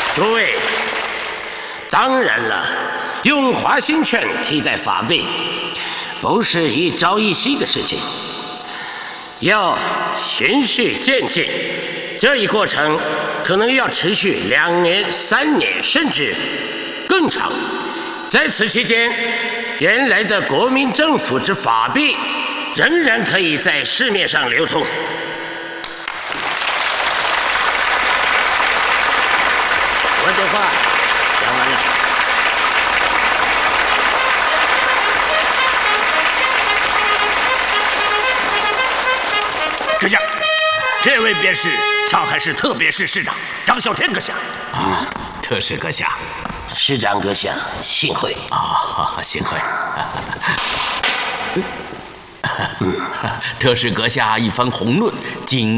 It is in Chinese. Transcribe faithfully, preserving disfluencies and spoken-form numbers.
诸位，当然了，用华兴券替代法币，不是一朝一夕的事情，要循序渐进。这一过程可能要持续两年、三年，甚至更长。在此期间，原来的国民政府之法币仍然可以在市面上流通。我的话讲完了。 阁下，这位便是上海市特别市市长张啸天阁下。 啊，特使阁下。 市长阁下，幸会。 啊，幸会。特使阁下一番宏论，经